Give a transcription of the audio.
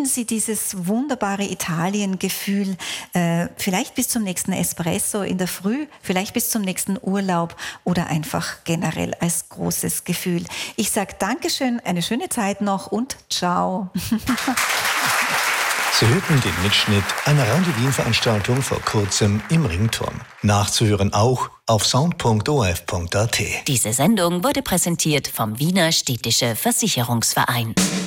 erleben Sie dieses wunderbare Italien-Gefühl vielleicht bis zum nächsten Espresso in der Früh, vielleicht bis zum nächsten Urlaub oder einfach generell als großes Gefühl. Ich sage Dankeschön, eine schöne Zeit noch und ciao. Sie hörten den Mitschnitt einer Radio Wien-Veranstaltung vor kurzem im Ringturm. Nachzuhören auch auf sound.orf.at. Diese Sendung wurde präsentiert vom Wiener Städtische Versicherungsverein.